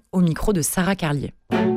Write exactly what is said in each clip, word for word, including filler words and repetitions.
au micro de Sarah Carlier.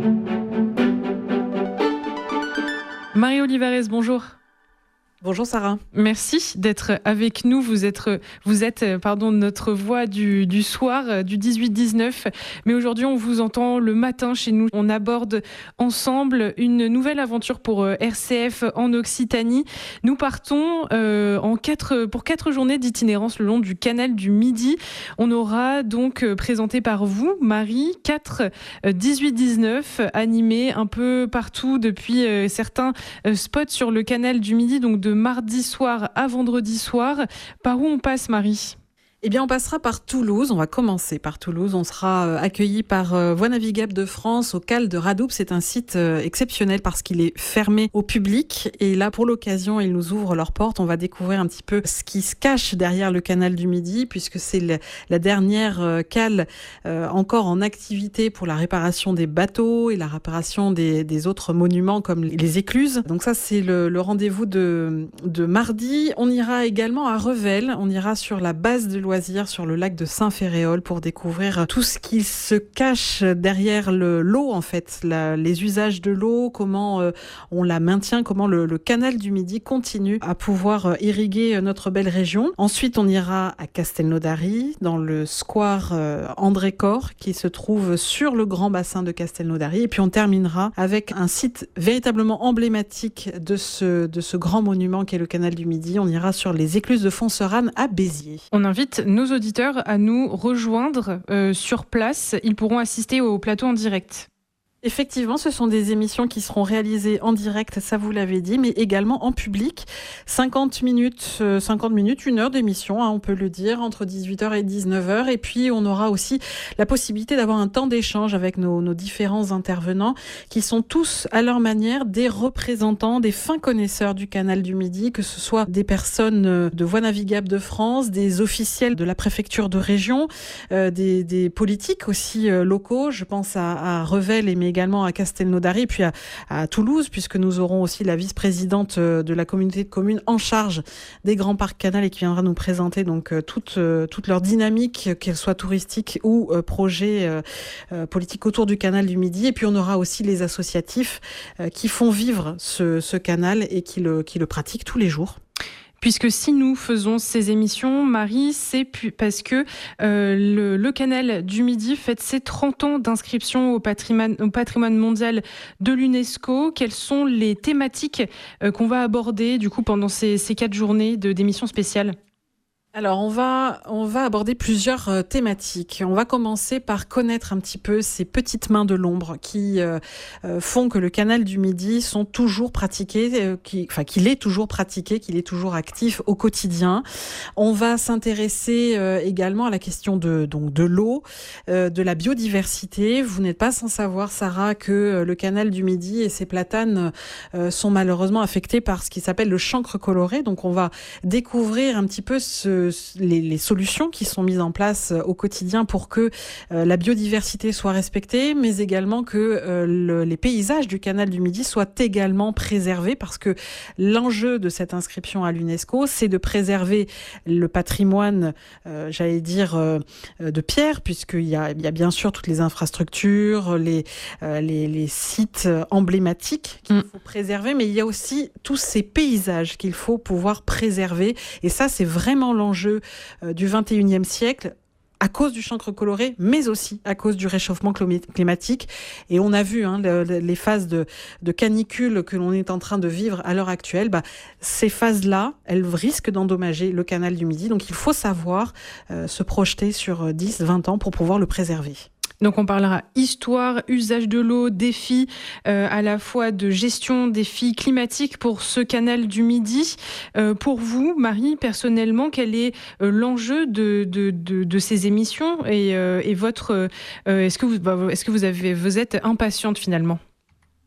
Marie Olivares, bonjour. Bonjour Sarah. Merci d'être avec nous. Vous êtes, vous êtes pardon, notre voix du, du soir, du dix-huit dix-neuf. Mais aujourd'hui, on vous entend le matin chez nous. On aborde ensemble une nouvelle aventure pour R C F en Occitanie. Nous partons euh, en quatre, pour quatre journées d'itinérance le long du canal du Midi. On aura donc présenté par vous, Marie, quatre dix-huit dix-neuf animés un peu partout depuis euh, certains euh, spots sur le canal du Midi, donc de mardi soir à vendredi soir. Par où on passe, Marie ? Eh bien, on passera par Toulouse. On va commencer par Toulouse. On sera accueilli par Voies navigables de France au cale de Radoup. C'est un site exceptionnel parce qu'il est fermé au public. Et là, pour l'occasion, ils nous ouvrent leurs portes. On va découvrir un petit peu ce qui se cache derrière le canal du Midi, puisque c'est la dernière cale encore en activité pour la réparation des bateaux et la réparation des, des autres monuments comme les écluses. Donc ça, c'est le, le rendez-vous de, de mardi. On ira également à Revel. On ira sur la base de loisirs sur le lac de Saint-Ferréol pour découvrir tout ce qui se cache derrière le, l'eau, en fait, la, les usages de l'eau, comment euh, on la maintient, comment le, le canal du Midi continue à pouvoir euh, irriguer notre belle région. Ensuite, on ira à Castelnaudary, dans le square euh, André Cor, qui se trouve sur le grand bassin de Castelnaudary. Et puis, on terminera avec un site véritablement emblématique de ce, de ce grand monument qu'est le canal du Midi. On ira sur les écluses de Fonserane à Béziers. On invite nos auditeurs à nous rejoindre euh, sur place. Ils pourront assister au plateau en direct. Effectivement, ce sont des émissions qui seront réalisées en direct, ça vous l'avez dit, mais également en public. cinquante minutes, euh, cinquante minutes, une heure d'émission, hein, on peut le dire, entre dix-huit heures et dix-neuf heures. Et puis, on aura aussi la possibilité d'avoir un temps d'échange avec nos, nos différents intervenants qui sont tous, à leur manière, des représentants, des fins connaisseurs du canal du Midi, que ce soit des personnes de Voies navigables de France, des officiels de la préfecture de région, euh, des, des politiques aussi euh, locaux. Je pense à, à Revel et mes également à Castelnaudary, puis à, à Toulouse, puisque nous aurons aussi la vice-présidente de la communauté de communes en charge des grands parcs canals et qui viendra nous présenter donc toute, toute leur dynamique, qu'elle soit touristique ou euh, projet euh, euh, politique autour du canal du Midi. Et puis on aura aussi les associatifs euh, qui font vivre ce, ce canal et qui le, qui le pratiquent tous les jours. Puisque si nous faisons ces émissions, Marie, c'est parce que euh, le, le canal du Midi fête ses trente ans d'inscription au patrimoine, au patrimoine mondial de l'UNESCO. Quelles sont les thématiques euh, qu'on va aborder du coup pendant ces, ces quatre journées de, d'émissions spéciales ? Alors, on va, on va aborder plusieurs euh, thématiques. On va commencer par connaître un petit peu ces petites mains de l'ombre qui euh, euh, font que le canal du Midi sont toujours pratiqués, euh, qui, enfin, qu'il est toujours pratiqué, qu'il est toujours actif au quotidien. On va s'intéresser euh, également à la question de, donc, de l'eau, euh, de la biodiversité. Vous n'êtes pas sans savoir, Sarah, que euh, le canal du Midi et ses platanes euh, sont malheureusement affectés par ce qui s'appelle le chancre coloré. Donc, on va découvrir un petit peu ce Les, les solutions qui sont mises en place au quotidien pour que euh, la biodiversité soit respectée, mais également que euh, le, les paysages du canal du Midi soient également préservés, parce que l'enjeu de cette inscription à l'UNESCO, c'est de préserver le patrimoine, euh, j'allais dire, euh, de pierre, puisqu'il y a, il y a bien sûr toutes les infrastructures, les, euh, les, les sites emblématiques qu'il mmh. faut préserver, mais il y a aussi tous ces paysages qu'il faut pouvoir préserver, et ça, c'est vraiment l'enjeu enjeu du vingt et unième siècle, à cause du chancre coloré, mais aussi à cause du réchauffement climatique. Et on a vu hein, le, les phases de, de canicule que l'on est en train de vivre à l'heure actuelle. Bah, ces phases-là, elles risquent d'endommager le canal du Midi. Donc il faut savoir euh, se projeter sur dix, vingt ans pour pouvoir le préserver. Donc on parlera histoire, usage de l'eau, défis euh, à la fois de gestion, défis climatiques pour ce canal du Midi. Euh, pour vous, Marie, personnellement, quel est euh, l'enjeu de, de, de, de ces émissions et, euh, et votre, euh, est-ce que vous, bah, est-ce que vous avez, vous êtes impatiente finalement ?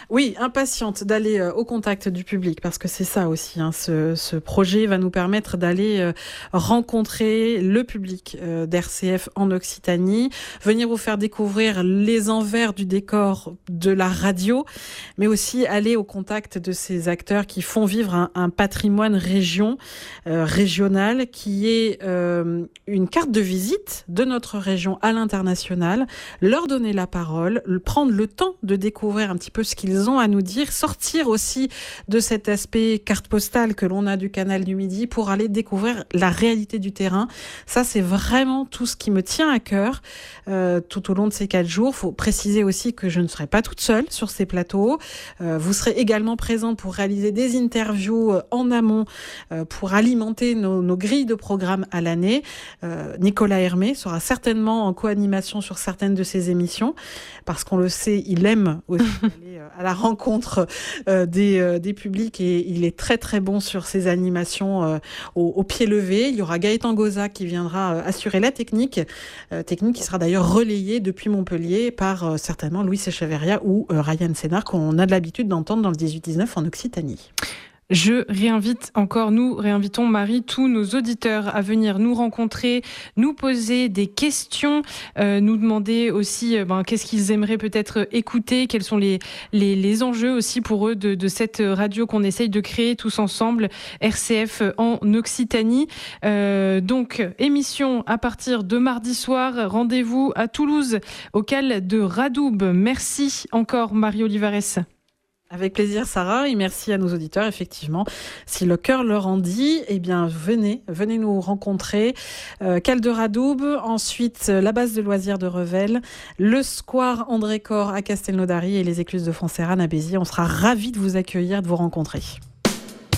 Oui, impatiente d'aller euh, au contact du public, parce que c'est ça aussi, hein, ce, ce projet va nous permettre d'aller euh, rencontrer le public euh, d'R C F en Occitanie, venir vous faire découvrir les envers du décor de la radio, mais aussi aller au contact de ces acteurs qui font vivre un, un patrimoine région, euh, régional, qui est euh, une carte de visite de notre région à l'international, leur donner la parole, prendre le temps de découvrir un petit peu ce qu'ils ont à nous dire, sortir aussi de cet aspect carte postale que l'on a du canal du Midi pour aller découvrir la réalité du terrain. Ça, c'est vraiment tout ce qui me tient à cœur euh, tout au long de ces quatre jours. Il faut préciser aussi que je ne serai pas toute seule sur ces plateaux. Euh, vous serez également présente pour réaliser des interviews euh, en amont euh, pour alimenter nos, nos grilles de programme à l'année. Euh, Nicolas Hermé sera certainement en co-animation sur certaines de ces émissions parce qu'on le sait, il aime aussi aller à la rencontre euh, des, euh, des publics et il est très très bon sur ses animations euh, au, au pied levé. Il y aura Gaëtan Goza qui viendra euh, assurer la technique, euh, technique qui sera d'ailleurs relayée depuis Montpellier par euh, certainement Louis Echeverria ou euh, Ryan Sénard qu'on a de l'habitude d'entendre dans le dix-huit dix-neuf en Occitanie. Je réinvite encore, nous réinvitons, Marie, tous nos auditeurs à venir nous rencontrer, nous poser des questions, euh, nous demander aussi euh, ben, qu'est-ce qu'ils aimeraient peut-être écouter, quels sont les, les, les enjeux aussi pour eux de, de cette radio qu'on essaye de créer tous ensemble, R C F en Occitanie. Euh, donc, émission à partir de mardi soir, rendez-vous à Toulouse, au Cal de Radoub. Merci encore, Marie Olivares. Avec plaisir, Sarah, et merci à nos auditeurs. Effectivement, si le cœur leur en dit, eh bien, venez, venez nous rencontrer. Euh, Cal de Radoub, ensuite la base de loisirs de Revel, le square André Cor à Castelnaudary et les écluses de Fontserrane à Béziers. On sera ravis de vous accueillir, de vous rencontrer.